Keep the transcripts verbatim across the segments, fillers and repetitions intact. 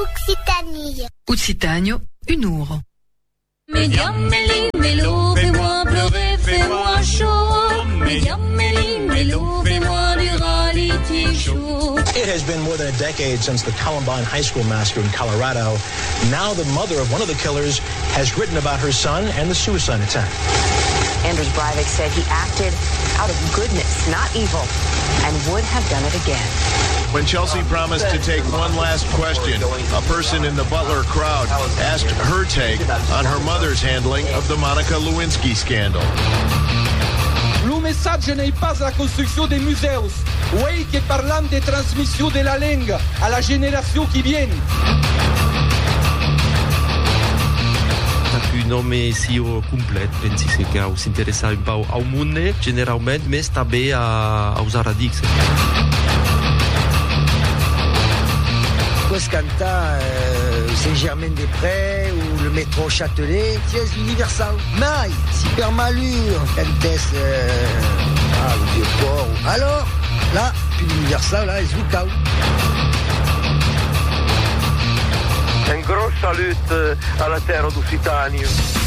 Occitanie. Occitanie, Unuro. Mediammeli, melo, fais-moi pleurer, fais-moi chaud. Mediammeli, melo, fais-moi du reality show. It has been more than a decade since the Columbine High School massacre in Colorado. Now the mother of one of the killers has written about her son and the suicide attack. Anders Breivik said he acted out of goodness, not evil, and would have done it again. When Chelsea promised to take one last question, a person in the Butler crowd asked her take on her mother's handling of the Monica Lewinsky scandal. Il messaggio n'est pas la construction des museus, oui che parlant de transmission de la langue à la génération qui vient. Un nome sia complet, pensi che us interessa un po' al mondo, generalmente, mas també a, aos aradics. Pots cantar euh, Saint-Germain-des-Prés ou le métro Châtelet, c'est universal. Mai, super malure, cantes euh, ah, le vieux port. Alors, là, puis l'universal, là, est Zoucao. Un gros salut à la terre d'Occitanie.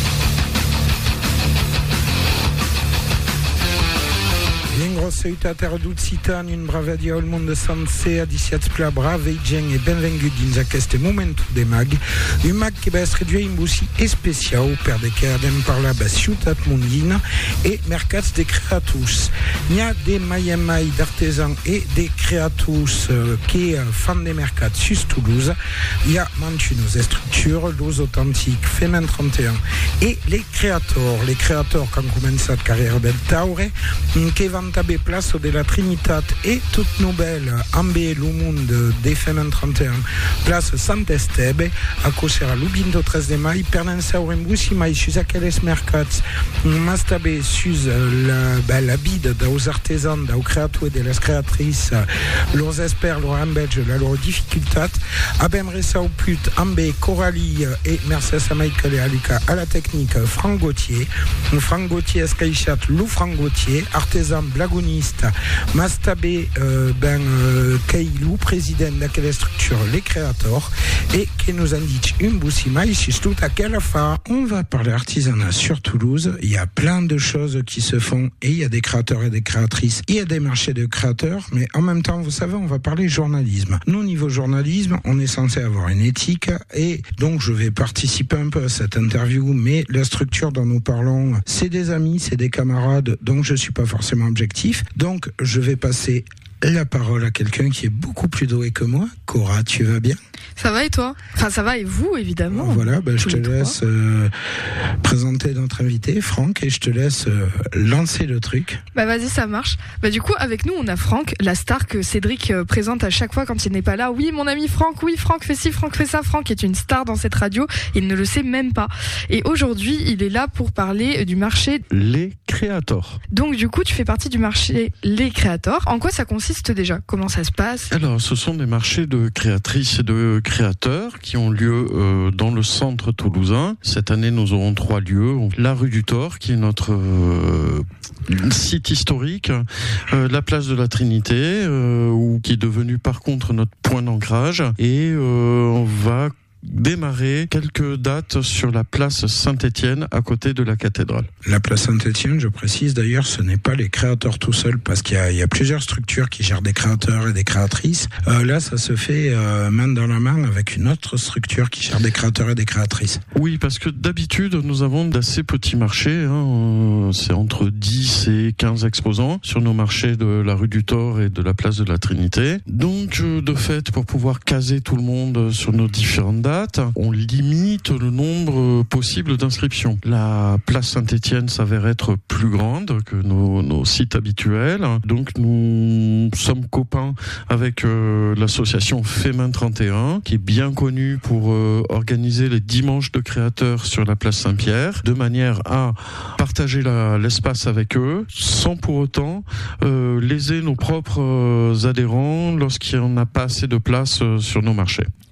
Un gros salut à terra d'Occitanie, un bravadia al mondo sense, adiciats pla brave e gen e benvengut dins aquest moment de mag. Un mag que va être réduit un boussi especial per de que adem parla ba ciutat mondina e mercats de creatus. N'hi ha de mai e mai d'artesans e de creatus euh, que fan de mercats sus Toulouse. Hi ha mantunos structures, los authentiques, Femen trente et un et les créators. Les créators qui ont commencé la carrière del Taure, qui van taber place de la Trinitat et toute nouvelle ambe le monde de Femen trente et un, place Sant-Esteve, a cosera l'ubinto treize de mai, pernensa au rembussi mai sus aquelles mercats, mas taber sus la, bah, la bide d'aus artesans, d'aus creators et de les creatrices, lors espèrent, lors embedge, la lor difficultat, abem resa au plut ambe Coralie et Mercedes a Michael et Aluca à la technique Franck Gauthier, Franck Gauthier escaïchat Lou Franck Gauthier, artisan blagoniste, Mastabé euh, ben euh, Kailou, président de quelle structure les créateurs, et qui nous indique une boussima ici tout à quelle fin. On va parler artisanat sur Toulouse. Il y a plein de choses qui se font et il y a des créateurs et des créatrices. Il y a des marchés de créateurs, mais en même temps, vous savez, on va parler journalisme. Nous, niveau journalisme, on est censé avoir une éthique et donc je vais participer un peu à cette interview, mais la structure dont nous parlons, c'est des amis, c'est des camarades, donc je suis pas forcément objectif. Donc je vais passer la parole à quelqu'un qui est beaucoup plus doué que moi. Cora, tu vas bien ? Ça va et toi ? Enfin, ça va et vous, évidemment. Voilà, bah, je te laisse euh, présenter notre invité, Franck, et je te laisse euh, lancer le truc. Bah vas-y, ça marche. Bah du coup, avec nous, on a Franck, la star que Cédric euh, présente à chaque fois quand il n'est pas là. Oui, mon ami Franck, oui, Franck fait ci, Franck fait ça. Franck est une star dans cette radio, il ne le sait même pas. Et aujourd'hui, il est là pour parler du marché Les Créators. Donc du coup, tu fais partie du marché Les Créators. En quoi ça consiste déjà ? Comment ça se passe ? Alors, ce sont des marchés de créatrices et de créateurs qui ont lieu euh, dans le centre toulousain. Cette année, nous aurons trois lieux. La rue du Thor, qui est notre euh, site historique, euh, la place de la Trinité, euh, où, qui est devenue par contre notre point d'ancrage, et euh, on va démarrer quelques dates sur la place Saint-Étienne à côté de la cathédrale. La place Saint-Étienne, je précise d'ailleurs, ce n'est pas les créateurs tout seuls parce qu'il y a, il y a plusieurs structures qui gèrent des créateurs et des créatrices. Euh, là, ça se fait euh, main dans la main avec une autre structure qui gère des créateurs et des créatrices. Oui, parce que d'habitude, nous avons d'assez petits marchés. Hein, c'est entre dix et quinze exposants sur nos marchés de la rue du Thor et de la place de la Trinité. Donc, de fait, pour pouvoir caser tout le monde sur nos différentes dates, on limite le nombre possible d'inscriptions. La place Saint-Étienne s'avère être plus grande que nos, nos sites habituels. Donc nous sommes copains avec euh, l'association Femen trente et un, qui est bien connue pour euh, organiser les dimanches de créateurs sur la place Saint-Pierre, de manière à partager la, l'espace avec eux, sans pour autant euh, léser nos propres euh, adhérents lorsqu'il n'y en a pas assez de place euh, sur nos marchés.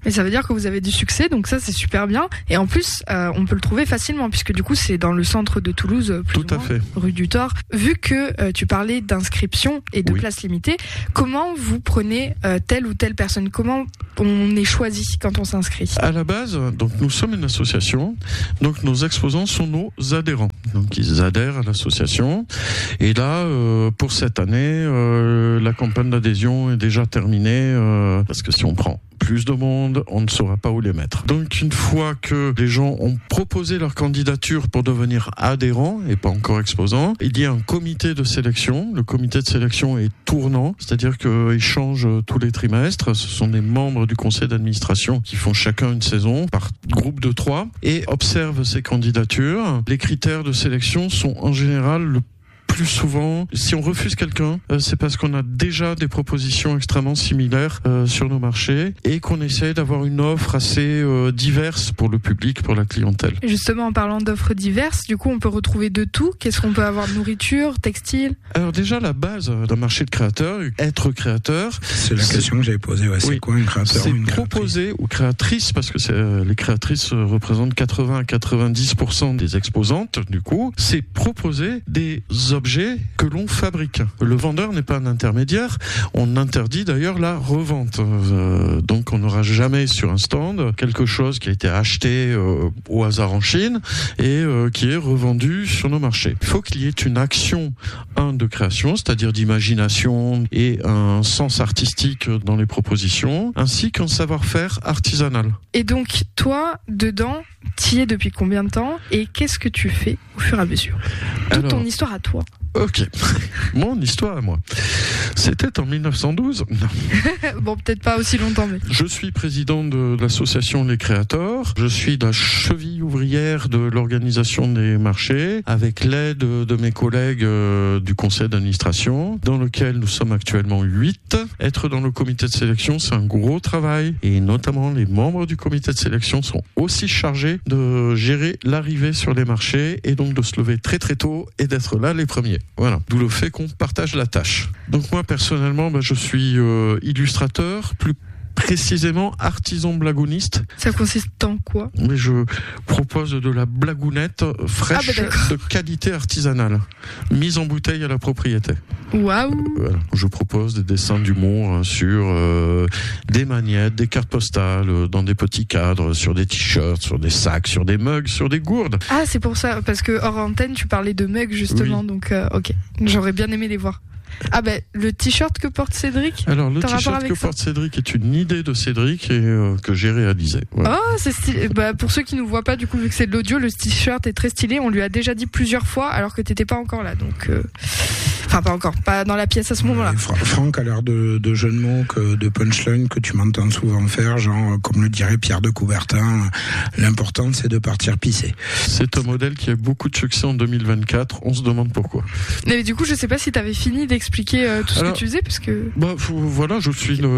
Mais ça veut dire que vous avez du succès, donc ça c'est super bien. Et en plus, euh, on peut le trouver facilement puisque du coup c'est dans le centre de Toulouse, plus Tout ou à moins, fait. rue du Thor. Vu que euh, tu parlais d'inscription et de Oui. places limitées, comment vous prenez euh, telle ou telle personne? Comment on est choisi quand on s'inscrit? À la base, donc nous sommes une association, donc nos exposants sont nos adhérents. Donc ils adhèrent à l'association. Et là, euh, pour cette année, euh, la campagne d'adhésion est déjà terminée, euh, parce que si on prend plus de monde, on ne saura pas où les mettre. Donc une fois que les gens ont proposé leur candidature pour devenir adhérents et pas encore exposants, il y a un comité de sélection. Le comité de sélection est tournant, c'est-à-dire qu'il change tous les trimestres. Ce sont des membres du conseil d'administration qui font chacun une saison par groupe de trois et observent ces candidatures. Les critères de sélection sont en général le plus souvent, si on refuse quelqu'un, euh, c'est parce qu'on a déjà des propositions extrêmement similaires euh, sur nos marchés et qu'on essaie d'avoir une offre assez euh, diverse pour le public, pour la clientèle. Et justement, en parlant d'offres diverses, du coup, on peut retrouver de tout. Qu'est-ce qu'on peut avoir? Nourriture, textile? Alors déjà, la base d'un marché de créateurs, être créateur... C'est la question que j'avais posée, ouais. C'est oui, quoi un créateur c'est ou une proposer aux créatrices, parce que c'est, euh, les créatrices euh, représentent quatre-vingts à quatre-vingt-dix pour cent des exposantes, du coup, c'est proposer des objets que l'on fabrique. Le vendeur n'est pas un intermédiaire, on interdit d'ailleurs la revente. Euh, donc on n'aura jamais sur un stand quelque chose qui a été acheté euh, au hasard en Chine et euh, qui est revendu sur nos marchés. Il faut qu'il y ait une action, un, de création, c'est-à-dire d'imagination et un sens artistique dans les propositions, ainsi qu'un savoir-faire artisanal. Et donc, toi, dedans, t'y es depuis combien de temps et qu'est-ce que tu fais au fur et à mesure? Toute Alors, ton histoire à toi. Ok, mon histoire à moi. C'était en mille neuf cent douze. Non. Bon, peut-être pas aussi longtemps, mais... Je suis président de l'association Les Créateurs. Je suis la cheville ouvrière de l'organisation des marchés, avec l'aide de mes collègues euh, du conseil d'administration, dans lequel nous sommes actuellement huit. Être dans le comité de sélection, c'est un gros travail, et notamment les membres du comité de sélection sont aussi chargés de gérer l'arrivée sur les marchés, et donc de se lever très très tôt et d'être là les premiers. Voilà, d'où le fait qu'on partage la tâche. Donc moi personnellement, bah, je suis euh, illustrateur, plus précisément artisan blagouniste. Ça consiste en quoi? Mais je propose de la blagounette fraîche, ah bah de qualité artisanale, mise en bouteille à la propriété. Waouh! Voilà. Je propose des dessins d'humour sur euh, des magnettes, des cartes postales, euh, dans des petits cadres, sur des t-shirts, sur des sacs, sur des mugs, sur des gourdes. Ah, c'est pour ça, parce que hors antenne, tu parlais de mugs justement, Oui. donc euh, ok. J'aurais bien aimé les voir. Ah ben, le t-shirt que porte Cédric. Alors le T'as rapport t-shirt avec que ça porte Cédric est une idée de Cédric et euh, que j'ai réalisé. Voilà. Oh, c'est stylé. Bah, pour ceux qui nous voient pas, du coup, vu que c'est de l'audio, le t-shirt est très stylé. On lui a déjà dit plusieurs fois, alors que t'étais pas encore là, donc. Euh... Enfin, pas encore, pas dans la pièce à ce moment-là. Fra- Franck a l'air de, de jeu de mots, que, de punchline que tu m'entends souvent faire, genre, comme le dirait Pierre de Coubertin, l'important c'est de partir pisser. C'est un modèle qui a beaucoup de succès en deux mille vingt-quatre. On se demande pourquoi. Mais du coup, je sais pas si t'avais fini d'expliquer euh, tout ce Alors, que tu faisais, parce que. Bah, faut- voilà, je suis le,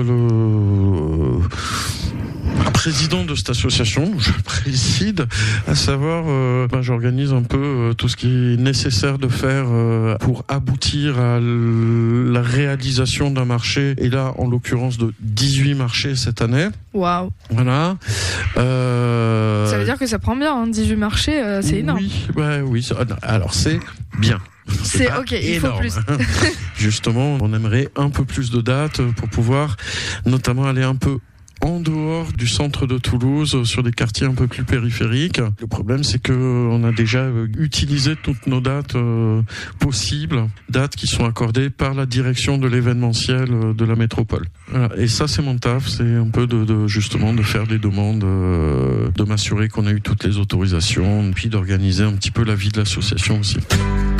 le président de cette association. Je préside, à savoir, euh, bah, j'organise un peu euh, tout ce qui est nécessaire de faire euh, pour aboutir à l- la réalisation d'un marché. Et là, en l'occurrence, de dix-huit marchés cette année. Waouh! Voilà. Euh... Ça veut dire que ça prend bien, hein, dix-huit marchés, euh, c'est énorme. Oui, bah, oui. ça- Alors, c'est bien. C'est pas ok, il faut énorme. plus. Justement, on aimerait un peu plus de dates pour pouvoir notamment aller un peu en dehors du centre de Toulouse, sur des quartiers un peu plus périphériques. Le problème, c'est que on a déjà utilisé toutes nos dates euh, possibles, dates qui sont accordées par la direction de l'événementiel de la métropole. Voilà. Et ça, c'est mon taf, c'est un peu de, de justement de faire des demandes, euh, de m'assurer qu'on a eu toutes les autorisations, puis d'organiser un petit peu la vie de l'association aussi.